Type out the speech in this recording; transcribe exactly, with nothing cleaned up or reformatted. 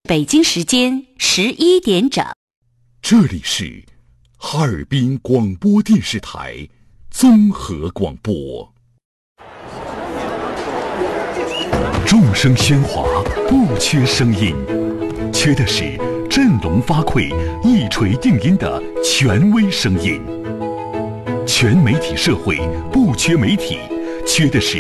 北京时间十一点整， 这里是哈尔滨广播电视台综合广播。众声喧哗，不缺声音，缺的是振聋发聩、一锤定音的权威声音。全媒体社会不缺媒体，缺的是